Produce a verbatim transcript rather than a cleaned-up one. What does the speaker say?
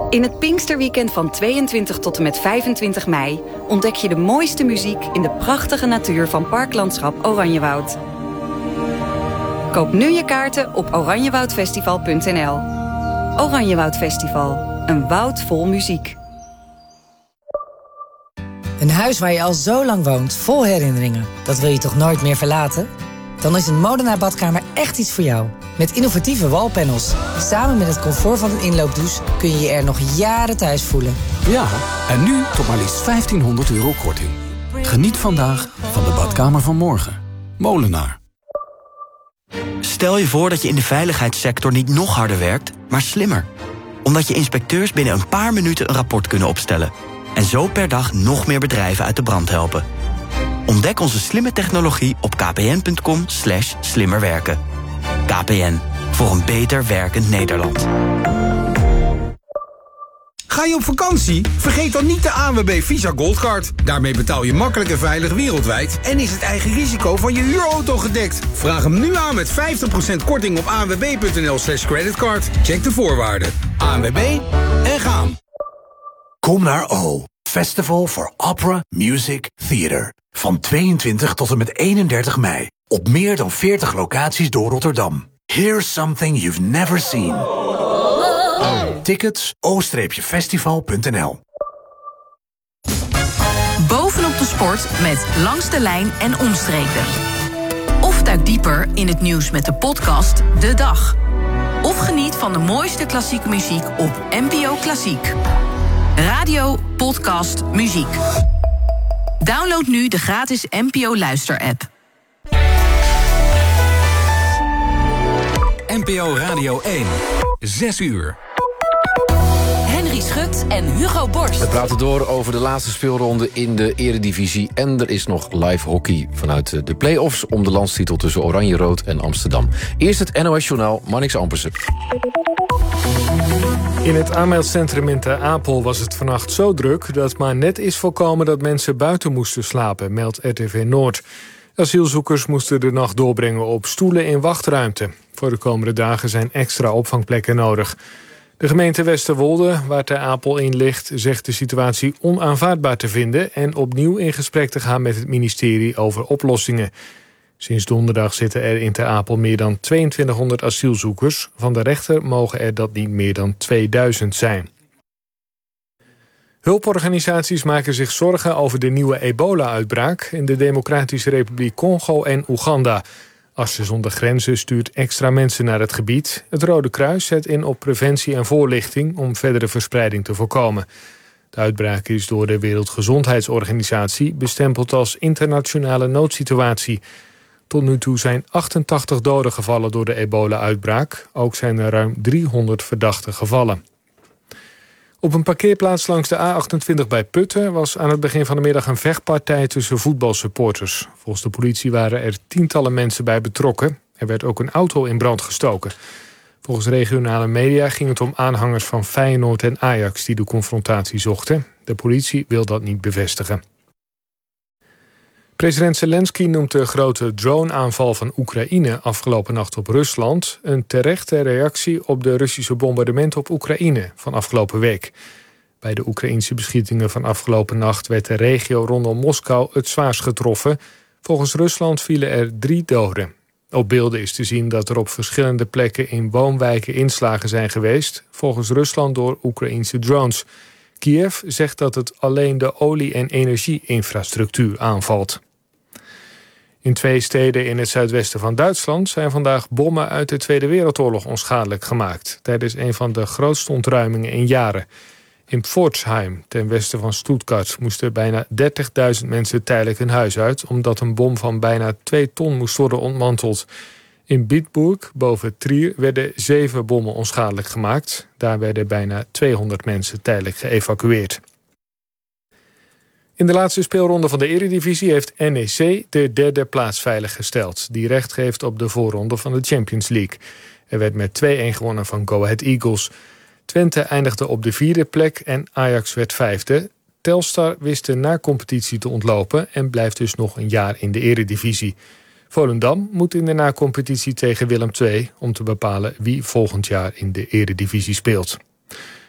In het Pinksterweekend van tweeëntwintig tot en met vijfentwintig mei... ontdek je de mooiste muziek in de prachtige natuur van Parklandschap Oranjewoud. Koop nu je kaarten op oranjewoudfestival punt n l. Oranjewoud Festival, een woud vol muziek. Een huis waar je al zo lang woont, vol herinneringen. Dat wil je toch nooit meer verlaten? Dan is een Molenaar badkamer echt iets voor jou. Met innovatieve wallpanels. Samen met het comfort van een inloopdouche kun je je er nog jaren thuis voelen. Ja, en nu tot maar liefst vijftienhonderd euro korting. Geniet vandaag van de badkamer van morgen. Molenaar. Stel je voor dat je in de veiligheidssector niet nog harder werkt, maar slimmer. Omdat je inspecteurs binnen een paar minuten een rapport kunnen opstellen. En zo per dag nog meer bedrijven uit de brand helpen. Ontdek onze slimme technologie op kpn.com slash slimmerwerken. K P N, voor een beter werkend Nederland. Ga je op vakantie? Vergeet dan niet de A N W B Visa Goldcard. Daarmee betaal je makkelijk en veilig wereldwijd... en is het eigen risico van je huurauto gedekt. Vraag hem nu aan met vijftig procent korting op anwb.nl slash creditcard. Check de voorwaarden. A N W B en gaan. Kom naar O, Festival for Opera, Music, Theater. Van tweeëntwintig tot en met eenendertig mei. Op meer dan veertig locaties door Rotterdam. Here's something you've never seen. Tickets o festival punt n l. Bovenop de sport met Langs de Lijn en Omstreken. Of duik dieper in het nieuws met de podcast De Dag. Of geniet van de mooiste klassieke muziek op N P O Klassiek. Radio, podcast, muziek. Download nu de gratis N P O Luister-app. N P O Radio één. Zes uur. Henry Schut en Hugo Borst. We praten door over de laatste speelronde in de Eredivisie. En er is nog live hockey vanuit de play-offs om de landstitel tussen Oranje-Rood en Amsterdam. Eerst het N O S-journaal, Marnix Ampersen. In het aanmeldcentrum in Ter Apel was het vannacht zo druk dat maar net is voorkomen dat mensen buiten moesten slapen, meldt R T V Noord. Asielzoekers moesten de nacht doorbrengen op stoelen in wachtruimte. Voor de komende dagen zijn extra opvangplekken nodig. De gemeente Westerwolde, waar Ter Apel in ligt, zegt de situatie onaanvaardbaar te vinden en opnieuw in gesprek te gaan met het ministerie over oplossingen. Sinds donderdag zitten er in Ter Apel meer dan tweeëntwintighonderd asielzoekers. Van de rechter mogen er dat niet meer dan tweeduizend zijn. Hulporganisaties maken zich zorgen over de nieuwe ebola-uitbraak in de Democratische Republiek Congo en Oeganda. Artsen zonder Grenzen stuurt extra mensen naar het gebied. Het Rode Kruis zet in op preventie en voorlichting om verdere verspreiding te voorkomen. De uitbraak is door de Wereldgezondheidsorganisatie bestempeld als internationale noodsituatie. Tot nu toe zijn achtentachtig doden gevallen door de ebola-uitbraak. Ook zijn er ruim driehonderd verdachte gevallen. Op een parkeerplaats langs de A achtentwintig bij Putten was aan het begin van de middag een vechtpartij tussen voetbalsupporters. Volgens de politie waren er tientallen mensen bij betrokken. Er werd ook een auto in brand gestoken. Volgens regionale media ging het om aanhangers van Feyenoord en Ajax die de confrontatie zochten. De politie wil dat niet bevestigen. President Zelensky noemt de grote drone-aanval van Oekraïne afgelopen nacht op Rusland een terechte reactie op de Russische bombardementen op Oekraïne van afgelopen week. Bij de Oekraïnse beschietingen van afgelopen nacht werd de regio rondom Moskou het zwaarst getroffen. Volgens Rusland vielen er drie doden. Op beelden is te zien dat er op verschillende plekken in woonwijken inslagen zijn geweest, volgens Rusland door Oekraïnse drones. Kiev zegt dat het alleen de olie- en energie-infrastructuur aanvalt. In twee steden in het zuidwesten van Duitsland zijn vandaag bommen uit de Tweede Wereldoorlog onschadelijk gemaakt, tijdens een van de grootste ontruimingen in jaren. In Pforzheim, ten westen van Stuttgart, moesten bijna dertigduizend mensen tijdelijk hun huis uit, omdat een bom van bijna twee ton moest worden ontmanteld. In Bitburg, boven Trier, werden zeven bommen onschadelijk gemaakt. Daar werden bijna tweehonderd mensen tijdelijk geëvacueerd. In de laatste speelronde van de Eredivisie heeft N E C de derde plaats veiliggesteld, die recht geeft op de voorronde van de Champions League. Er werd met twee-een gewonnen van Go Ahead Eagles. Twente eindigde op de vierde plek en Ajax werd vijfde. Telstar wist de na-competitie te ontlopen en blijft dus nog een jaar in de Eredivisie. Volendam moet in de na-competitie tegen Willem twee om te bepalen wie volgend jaar in de Eredivisie speelt.